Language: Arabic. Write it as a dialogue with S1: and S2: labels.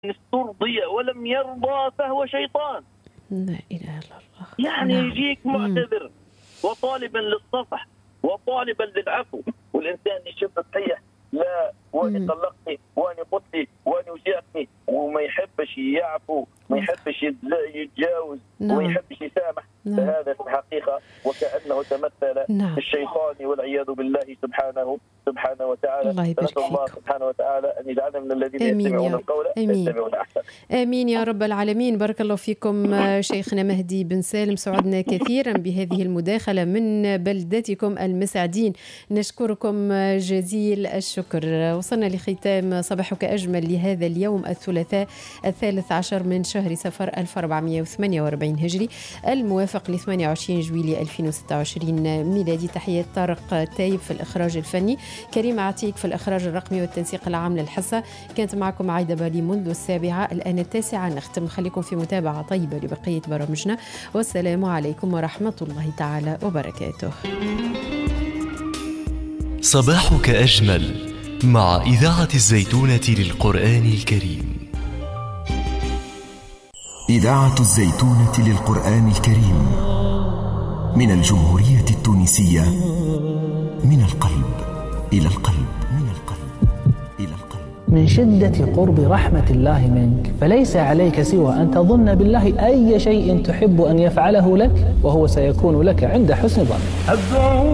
S1: استرضي ولم يرضى فهو شيطان.
S2: لا إله إلا الله.
S1: يعني يجيك معتذر وطالبا للصفح وطالبا للعفو، والإنسان يشوف الصحيح لا واني طلقني واني قلت واني وجعتني، وما يحبش يعفو، ما يحبش يتجاوز، وما يحبش يسامح. فهذا في الحقيقة وكأنه تمثل الشيطان والعياذ بالله سبحانه وتعالى.
S2: الله يبارك فيك.
S1: الله سبحانه وتعالى أن يجعلنا من الذين يستمعون القول ويتبعون أحسن.
S2: آمين يا رب العالمين. بارك الله فيكم شيخنا مهدي بن سالم، سعدنا كثيرا بهذه المداخلة من بلدتكم المسعدين، نشكركم جزيل الشكر. وصلنا لختام صباحك أجمل لهذا اليوم الثلاثاء 13 من شهر صفر 1448 هجري، الموافق ل 28 جويلية 2026 ميلادي. تحيات طارق تايب في الإخراج الفني، كريم عتيق في الإخراج الرقمي والتنسيق العام للحصة. كانت معكم عايدة بالي منذ 7، الآن 9 نختم. خليكم في متابعة طيبة لبقية برامجنا، والسلام عليكم ورحمة الله تعالى وبركاته.
S3: صباحك أجمل مع إذاعة الزيتونة للقرآن الكريم.
S4: إذاعة الزيتونة للقرآن الكريم من الجمهورية التونسية، من القلب إلى القلب، من القلب إلى القلب.
S5: من شدة قرب رحمة الله منك، فليس عليك سوى أن تظن بالله أي شيء تحب أن يفعله لك، وهو سيكون لك عند حسن ظن.